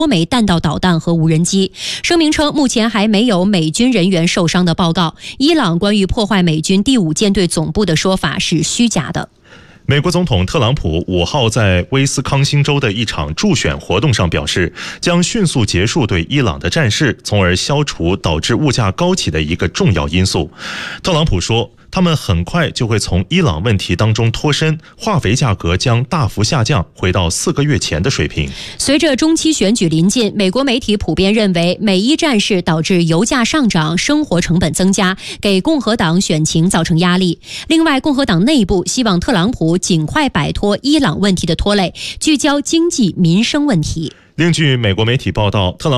多枚弹道导弹和无人机。声明称，目前还没有美军人员受伤的报告。伊朗关于破坏美军第5舰队总部的说法是虚假的。 美国总统特朗普5号在威斯康星州的一场助选活动上表示，将迅速结束对伊朗的战事，从而消除导致物价高企的一个重要因素。特朗普说，他们很快就会从伊朗问题当中脱身，化肥价格将大幅下降，回到4个月前的水平。 随着中期选举临近，美国媒体普遍认为美伊战事导致油价上涨，生活成本增加，给共和党选情造成压力。另外，共和党内部希望特朗普尽快摆脱伊朗问题的拖累，聚焦经济民生问题。 另据美国媒体报道，特朗